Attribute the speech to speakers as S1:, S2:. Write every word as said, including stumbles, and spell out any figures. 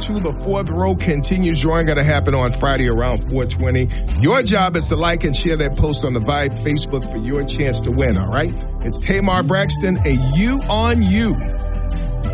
S1: to the fourth row continues. Drawing going to happen on Friday around four twenty. Your job is to like and share that post on the Vibe Facebook for your chance to win, all right? It's Tamar Braxton, a You on You.